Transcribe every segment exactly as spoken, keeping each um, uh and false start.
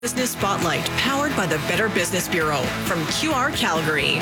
Business Spotlight, powered by the Better Business Bureau from Q R Calgary.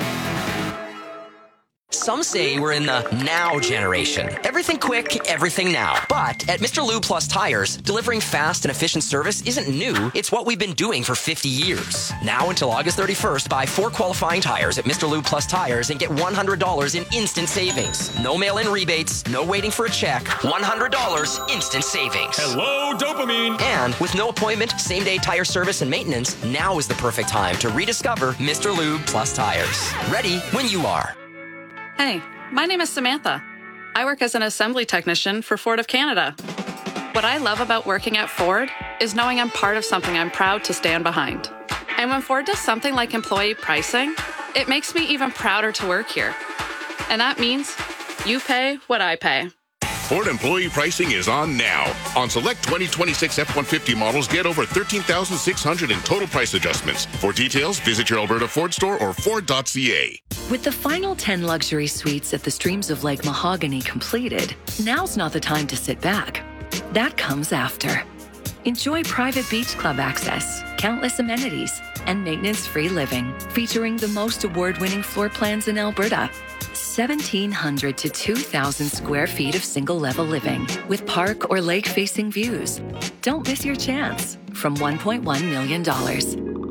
Some say we're in the now generation. Everything quick, everything now. But at Mister Lube Plus Tires, delivering fast and efficient service isn't new. It's what we've been doing for fifty years. Now until August thirty-first, buy four qualifying tires at Mister Lube Plus Tires and get one hundred dollars in instant savings. No mail-in rebates, no waiting for a check. one hundred dollars instant savings. Hello, dopamine. And with no appointment, same-day tire service and maintenance, now is the perfect time to rediscover Mister Lube Plus Tires. Ready when you are. Hey, my name is Samantha. I work as an assembly technician for Ford of Canada. What I love about working at Ford is knowing I'm part of something I'm proud to stand behind. And when Ford does something like employee pricing, it makes me even prouder to work here. And that means you pay what I pay. Ford employee pricing is on now. On select twenty twenty-six F one fifty models, get over thirteen thousand six hundred dollars in total price adjustments. For details, visit your Alberta Ford store or Ford dot C A. With the final ten luxury suites at the Streams of Lake Mahogany completed, now's not the time to sit back. That comes after. Enjoy private beach club access, countless amenities, and maintenance-free living, featuring the most award-winning floor plans in Alberta. seventeen hundred to two thousand square feet of single-level living with park or lake-facing views. Don't miss your chance. From one point one million dollars.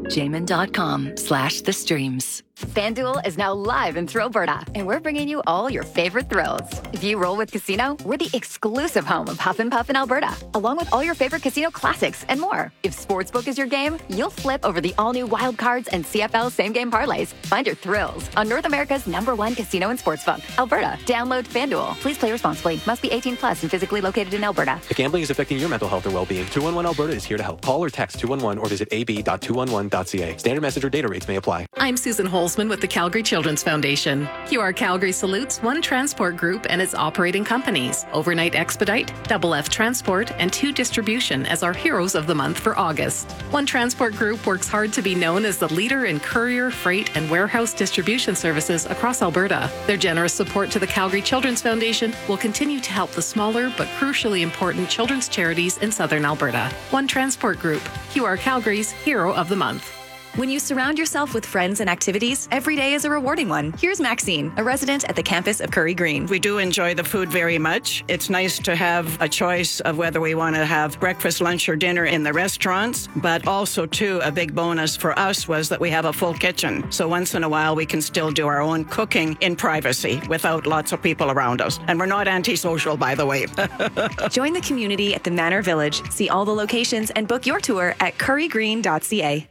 Jamin.com slash the streams. FanDuel is now live in Thrillberta, and we're bringing you all your favorite thrills. If you roll with Casino, we're the exclusive home of Huff and Puff in Alberta, along with all your favorite casino classics and more. If Sportsbook is your game, you'll flip over the all-new Wild Cards and C F L same-game parlays. Find your thrills on North America's number one casino and sportsbook, Alberta. Download FanDuel. Please play responsibly. Must be eighteen plus and physically located in Alberta. If gambling is affecting your mental health or well-being, two one one Alberta is here to help. Call or text two one one or visit a b dot two one one dot c a. Standard message or data rates may apply. I'm Susan Holzman with the Calgary Children's Foundation. Q R Calgary salutes One Transport Group and its operating companies, Overnight Expedite, Double F Transport, and Two Distribution as our heroes of the month for August. One Transport Group works hard to be known as the leader in courier, freight, and warehouse distribution services across Alberta. Their generous support to the Calgary Children's Foundation will continue to help the smaller but crucially important children's charities in southern Alberta. One Transport Group, Q R Calgary's Hero of the Month. When you surround yourself with friends and activities, every day is a rewarding one. Here's Maxine, a resident at the campus of Curry Green. We do enjoy the food very much. It's nice to have a choice of whether we want to have breakfast, lunch, or dinner in the restaurants, but also, too, a big bonus for us was that we have a full kitchen. So once in a while, we can still do our own cooking in privacy without lots of people around us. And we're not antisocial, by the way. Join the community at the Manor Village. See all the locations and book your tour at curry green dot c a.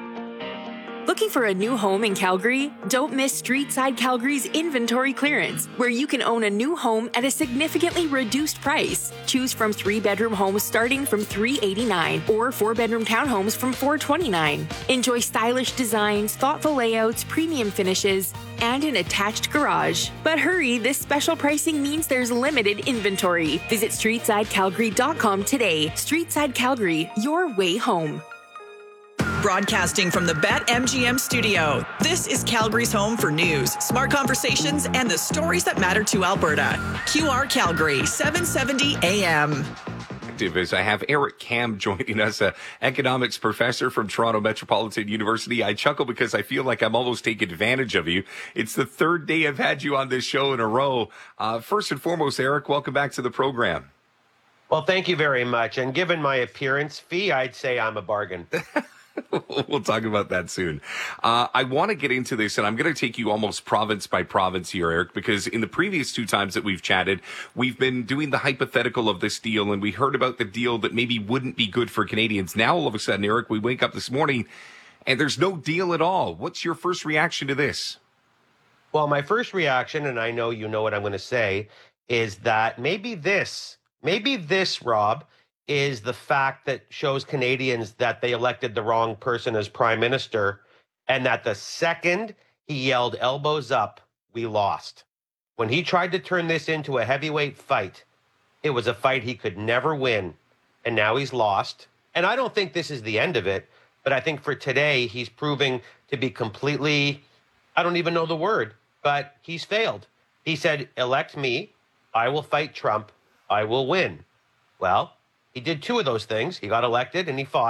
Looking for a new home in Calgary? Don't miss Streetside Calgary's inventory clearance, where you can own a new home at a significantly reduced price. Choose from three-bedroom homes starting from three hundred eighty-nine dollars or four-bedroom townhomes from four hundred twenty-nine dollars. Enjoy stylish designs, thoughtful layouts, premium finishes, and an attached garage. But hurry, this special pricing means there's limited inventory. Visit streetside calgary dot com today. Streetside Calgary, your way home. Broadcasting from the BetMGM studio, this is Calgary's home for news, smart conversations, and the stories that matter to Alberta. Q R Calgary, seven seventy A M. As I have Eric Kam joining us, an economics professor from Toronto Metropolitan University. I chuckle because I feel like I'm almost taking advantage of you. It's the third day I've had you on this show in a row. Uh, first and foremost, Eric, welcome back to the program. Well, thank you very much. And given my appearance fee, I'd say I'm a bargain. We'll talk about that soon. Uh, I want to get into this, and I'm going to take you almost province by province here, Eric, because in the previous two times that we've chatted, we've been doing the hypothetical of this deal, and we heard about the deal that maybe wouldn't be good for Canadians. Now, all of a sudden, Eric, we wake up this morning, and there's no deal at all. What's your first reaction to this? Well, my first reaction, and I know you know what I'm going to say, is that maybe this, maybe this, Rob, is the fact that shows Canadians that they elected the wrong person as prime minister, and that the second he yelled elbows up, we lost. When he tried to turn this into a heavyweight fight, it was a fight he could never win, and now he's lost. And I don't think this is the end of it, but I think for today, he's proving to be completely, I don't even know the word, but he's failed. He said, elect me, I will fight Trump, I will win. Well, he did two of those things. He got elected and he fought,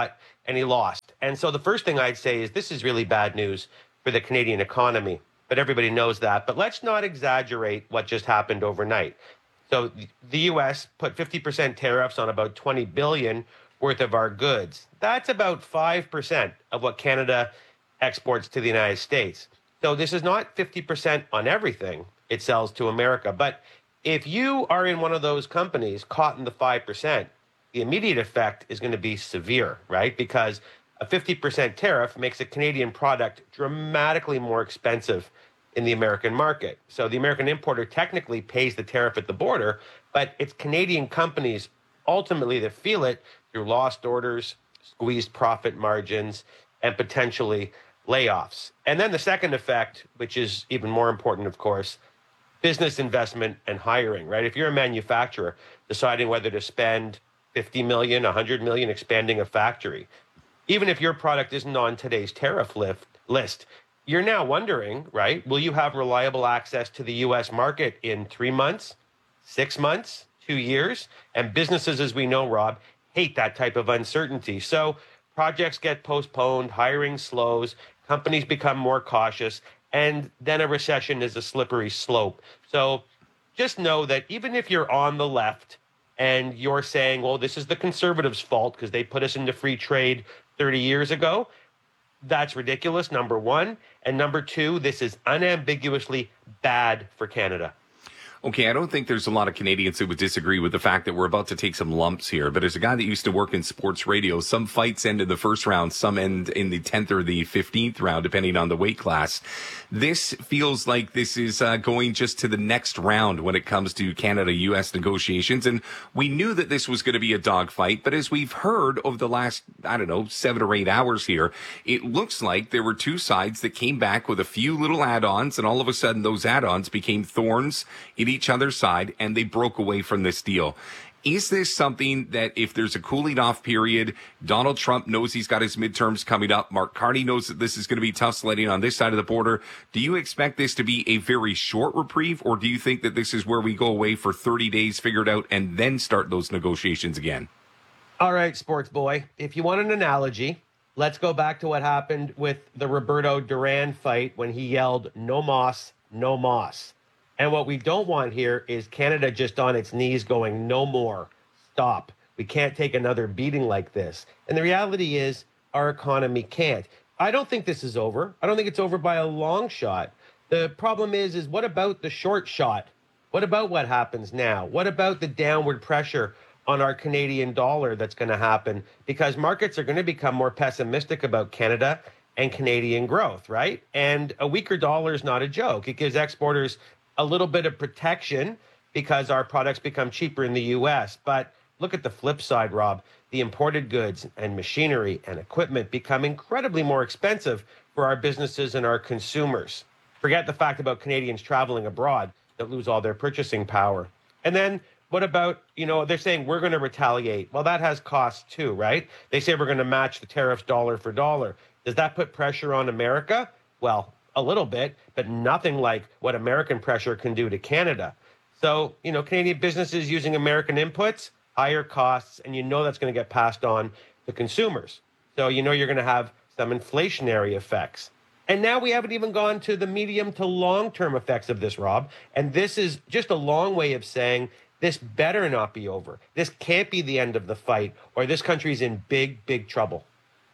and he lost. And so the first thing I'd say is this is really bad news for the Canadian economy, but everybody knows that. But let's not exaggerate what just happened overnight. So the U S put fifty percent tariffs on about twenty billion dollars worth of our goods. That's about five percent of what Canada exports to the United States. So this is not fifty percent on everything it sells to America. But if you are in one of those companies caught in the five percent, the immediate effect is going to be severe, right? Because a fifty percent tariff makes a Canadian product dramatically more expensive in the American market. So the American importer technically pays the tariff at the border, but it's Canadian companies ultimately that feel it through lost orders, squeezed profit margins, and potentially layoffs. And then the second effect, which is even more important, of course, business investment and hiring, right? If you're a manufacturer deciding whether to spend fifty million, one hundred million expanding a factory, even if your product isn't on today's tariff lift, list, you're now wondering, right, will you have reliable access to the U S market in three months, six months, two years? And businesses, as we know, Rob, hate that type of uncertainty. So projects get postponed, hiring slows, companies become more cautious, and then a recession is a slippery slope. So just know that even if you're on the left and you're saying, well, this is the conservatives' fault because they put us into free trade thirty years ago, that's ridiculous, number one. And number two, this is unambiguously bad for Canada. Okay, I don't think there's a lot of Canadians who would disagree with the fact that we're about to take some lumps here. But as a guy that used to work in sports radio, some fights end in the first round, some end in the tenth or the fifteenth round, depending on the weight class. This feels like this is uh, going just to the next round when it comes to Canada-U S negotiations. And we knew that this was going to be a dogfight. But as we've heard over the last, I don't know, seven or eight hours here, it looks like there were two sides that came back with a few little add-ons. And all of a sudden, those add-ons became thorns in each other's side, and they broke away from this deal. Is this something that if there's a cooling off period, Donald Trump knows he's got his midterms coming up, Mark Carney knows that this is going to be tough sledding on this side of the border, do you expect this to be a very short reprieve, or do you think that this is where we go away for thirty days, figure it out, and then start those negotiations again? All right, sports boy, if you want an analogy, let's go back to what happened with the Roberto Duran fight when he yelled, "No moss, no moss." And what we don't want here is Canada just on its knees going, no more, stop. We can't take another beating like this. And the reality is our economy can't. I don't think this is over. I don't think it's over by a long shot. The problem is, is what about the short shot? What about what happens now? What about the downward pressure on our Canadian dollar that's going to happen? Because markets are going to become more pessimistic about Canada and Canadian growth, right? And a weaker dollar is not a joke. It gives exporters a little bit of protection because our products become cheaper in the U S. But look at the flip side, Rob. The imported goods and machinery and equipment become incredibly more expensive for our businesses and our consumers. Forget the fact about Canadians traveling abroad that lose all their purchasing power. And then what about, you know, they're saying we're going to retaliate. Well, that has costs too, right? They say we're going to match the tariffs dollar for dollar. Does that put pressure on America? Well, a little bit, but nothing like what American pressure can do to Canada. So, you know, Canadian businesses using American inputs, higher costs, and you know that's going to get passed on to consumers. So, you know, you're going to have some inflationary effects. And now we haven't even gone to the medium to long-term effects of this, Rob. And this is just a long way of saying this better not be over. This can't be the end of the fight, or this country's in big, big trouble.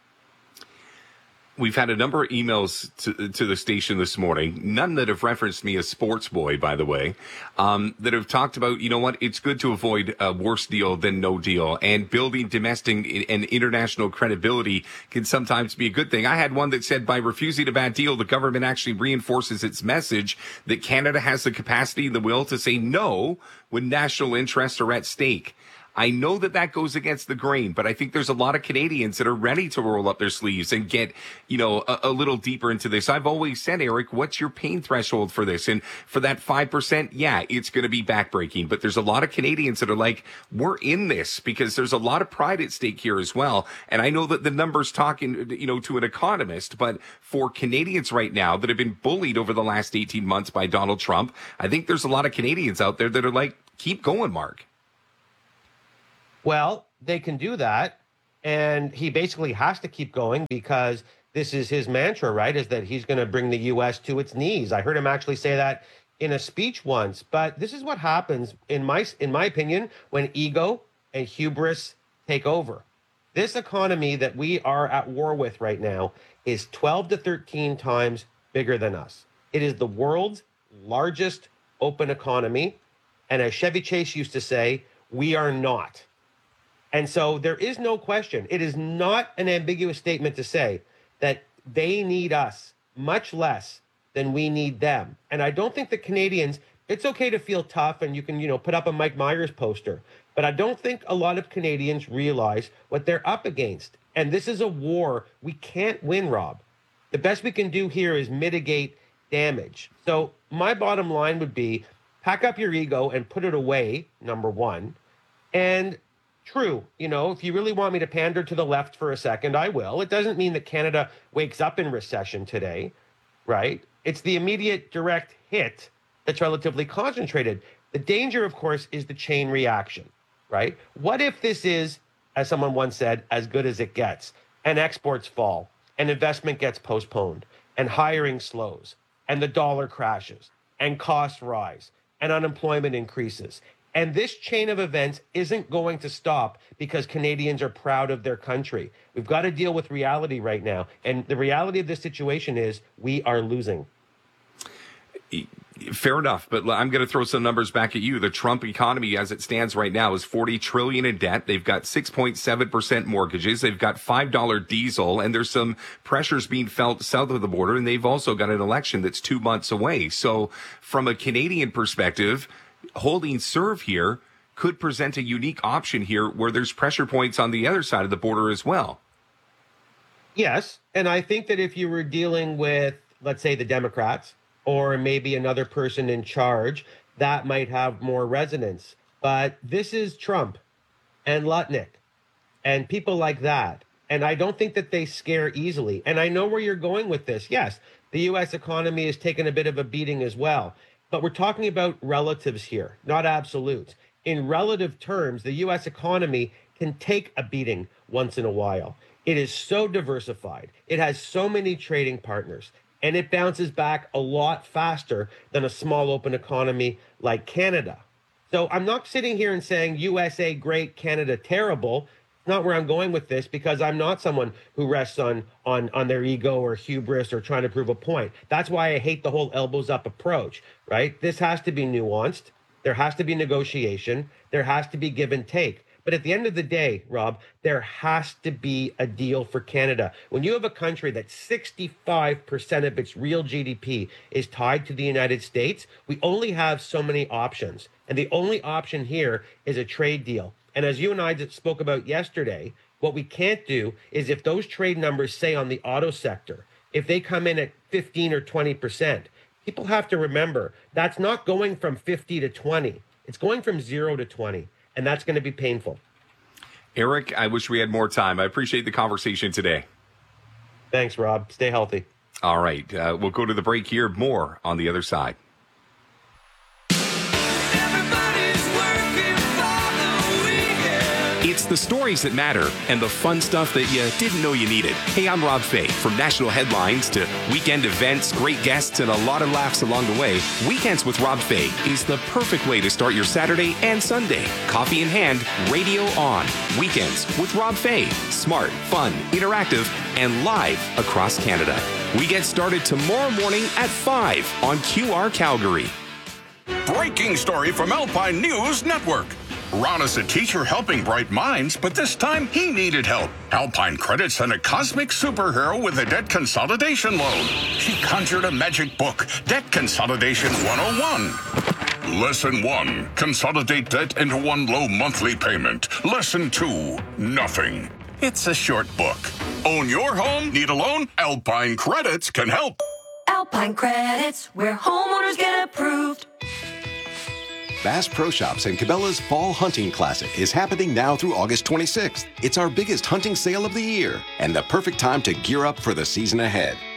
We've had a number of emails to, to the station this morning, none that have referenced me as sports boy, by the way, um, that have talked about, you know what, it's good to avoid a worse deal than no deal. And building domestic and international credibility can sometimes be a good thing. I had one that said by refusing a bad deal, the government actually reinforces its message that Canada has the capacity and the will to say no when national interests are at stake. I know that that goes against the grain, but I think there's a lot of Canadians that are ready to roll up their sleeves and get, you know, a, a little deeper into this. I've always said, Eric, what's your pain threshold for this? And for that five percent, yeah, it's going to be backbreaking. But there's a lot of Canadians that are like, we're in this because there's a lot of pride at stake here as well. And I know that the numbers talking, you know, to an economist, but for Canadians right now that have been bullied over the last eighteen months by Donald Trump, I think there's a lot of Canadians out there that are like, keep going, Mark. Well, they can do that. And he basically has to keep going because this is his mantra, right? Is that he's going to bring the U S to its knees. I heard him actually say that in a speech once. But this is what happens, in my in my opinion, when ego and hubris take over. This economy that we are at war with right now is twelve to thirteen times bigger than us. It is the world's largest open economy. And as Chevy Chase used to say, we are not. And so there is no question. It is not an ambiguous statement to say that they need us much less than we need them. And I don't think the Canadians, it's okay to feel tough and you can, you know, put up a Mike Myers poster. But I don't think a lot of Canadians realize what they're up against. And this is a war we can't win, Rob. The best we can do here is mitigate damage. So my bottom line would be pack up your ego and put it away, number one. And true, you know, if you really want me to pander to the left for a second, I will. It doesn't mean that Canada wakes up in recession today, right? It's the immediate direct hit that's relatively concentrated. The danger, of course, is the chain reaction, right? What if this is, as someone once said, as good as it gets, and exports fall, and investment gets postponed, and hiring slows, and the dollar crashes, and costs rise, and unemployment increases? And this chain of events isn't going to stop because Canadians are proud of their country. We've got to deal with reality right now. And the reality of this situation is we are losing. Fair enough, but I'm going to throw some numbers back at you. The Trump economy, as it stands right now, is forty trillion dollars in debt. They've got six point seven percent mortgages. They've got five dollars diesel, and there's some pressures being felt south of the border, and they've also got an election that's two months away. So from a Canadian perspective, holding serve here could present a unique option here where there's pressure points on the other side of the border as well. Yes, and I think that if you were dealing with, let's say, the Democrats, or maybe another person in charge, that might have more resonance. But this is Trump and Lutnick and people like that. And I don't think that they scare easily. And I know where you're going with this. Yes, the U S economy has taken a bit of a beating as well. But we're talking about relatives here, not absolutes. In relative terms, the U S economy can take a beating once in a while. It is so diversified. It has so many trading partners. And it bounces back a lot faster than a small open economy like Canada. So I'm not sitting here and saying U S A great, Canada terrible. It's not where I'm going with this, because I'm not someone who rests on, on, on their ego or hubris or trying to prove a point. That's why I hate the whole elbows up approach, right? This has to be nuanced. There has to be negotiation. There has to be give and take. But at the end of the day, Rob, there has to be a deal for Canada. When you have a country that sixty-five percent of its real G D P is tied to the United States, we only have so many options. And the only option here is a trade deal. And as you and I spoke about yesterday, what we can't do is, if those trade numbers, say on the auto sector, if they come in at fifteen or twenty percent, people have to remember that's not going from fifty to twenty. It's going from zero to twenty. And that's going to be painful. Eric, I wish we had more time. I appreciate the conversation today. Thanks, Rob. Stay healthy. All right. Uh, we'll go to the break here. More on the other side. It's the stories that matter and the fun stuff that you didn't know you needed. Hey, I'm Rob Fay. From national headlines to weekend events, great guests, and a lot of laughs along the way, Weekends with Rob Fay is the perfect way to start your Saturday and Sunday. Coffee in hand, radio on. Weekends with Rob Fay. Smart, fun, interactive, and live across Canada. We get started tomorrow morning at five on Q R Calgary. Breaking story from Alpine News Network. Ron is a teacher helping bright minds, but this time he needed help. Alpine Credit sent a cosmic superhero with a debt consolidation loan. She conjured a magic book, Debt Consolidation one oh one. Lesson one, consolidate debt into one low monthly payment. Lesson two, nothing. It's a short book. Own your home? Need a loan? Alpine Credits can help. Alpine Credits, where homeowners get approved. Bass Pro Shops and Cabela's Fall Hunting Classic is happening now through August twenty-sixth. It's our biggest hunting sale of the year and the perfect time to gear up for the season ahead.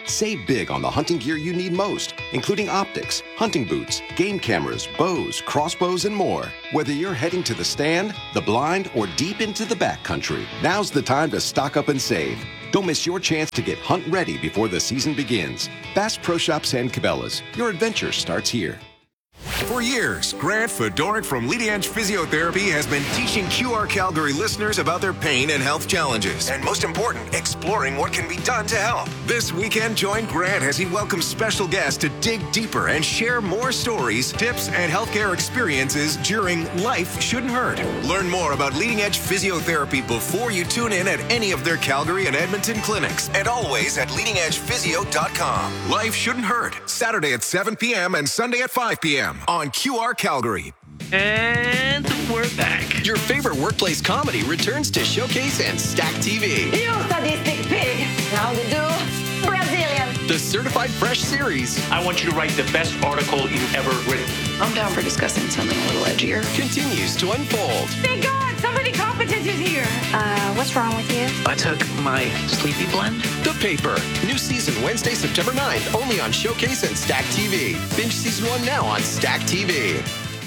Save big on the hunting gear you need most, including optics, hunting boots, game cameras, bows, crossbows, and more. Whether you're heading to the stand, the blind, or deep into the backcountry, now's the time to stock up and save. Don't miss your chance to get hunt ready before the season begins. Bass Pro Shops and Cabela's. Your adventure starts here. For years, Grant Fedoruk from Leading Edge Physiotherapy has been teaching Q R Calgary listeners about their pain and health challenges. And most important, exploring what can be done to help. This weekend, join Grant as he welcomes special guests to dig deeper and share more stories, tips, and healthcare experiences during Life Shouldn't Hurt. Learn more about Leading Edge Physiotherapy before you tune in at any of their Calgary and Edmonton clinics. And always at leading edge physio dot com. Life Shouldn't Hurt, Saturday at seven p.m. and Sunday at five p.m. on Q R Calgary. And we're back. Your favorite workplace comedy returns to Showcase and Stack T V. You sadistic pig. How to do Brazilian. The Certified Fresh series. I want you to write the best article you've ever written. I'm down for discussing something a little edgier. Continues to unfold. Thank God, somebody competent is here. Uh, what's wrong with you? I took my sleepy blend. The Paper. New season Wednesday, September ninth, only on Showcase and Stack T V. Binge season one now on Stack T V.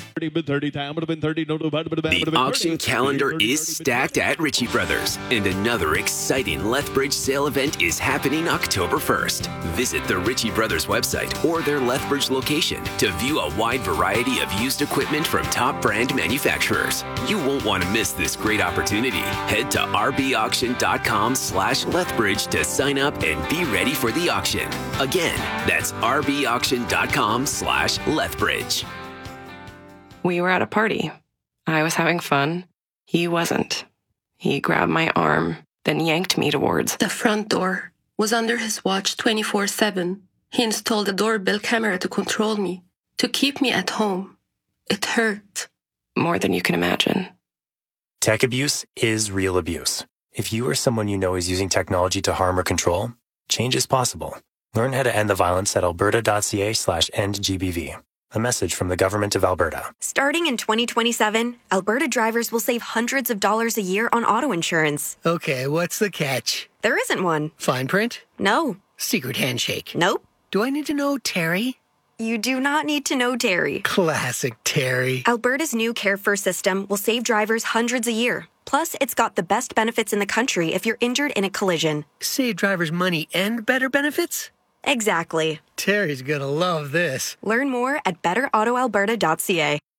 The auction calendar is stacked at Ritchie Brothers, and another exciting Lethbridge sale event is happening October first. Visit the Ritchie Brothers website or their Lethbridge location to view a wide variety of used equipment from top brand manufacturers. You won't want to miss this great opportunity. Head to rbauction.com slash Lethbridge to sign up and be ready for the auction. Again, that's rbauction.com slash Lethbridge. We were at a party. I was having fun. He wasn't. He grabbed my arm, then yanked me towards the front door. Was under his watch twenty-four seven. He installed a doorbell camera to control me, to keep me at home. It hurt. More than you can imagine. Tech abuse is real abuse. If you or someone you know is using technology to harm or control, change is possible. Learn how to end the violence at alberta.ca slash endgbv. A message from the Government of Alberta. Starting in twenty twenty-seven, Alberta drivers will save hundreds of dollars a year on auto insurance. Okay, what's the catch? There isn't one. Fine print? No. Secret handshake? Nope. Do I need to know Terry? You do not need to know Terry. Classic Terry. Alberta's new Care First system will save drivers hundreds a year. Plus, it's got the best benefits in the country if you're injured in a collision. Save drivers money and better benefits? Exactly. Terry's gonna love this. Learn more at better auto alberta dot c a.